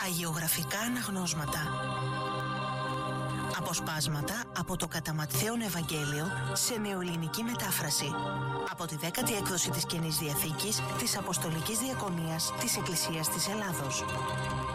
Αγιογραφικά αναγνώσματα. Αποσπάσματα από το Κατά Ματθαίον Ευαγγέλιο σε νεοελληνική μετάφραση. Από τη 10η έκδοση της Καινής Διαθήκης της Αποστολικής Διακονίας της Εκκλησίας της Ελλάδος.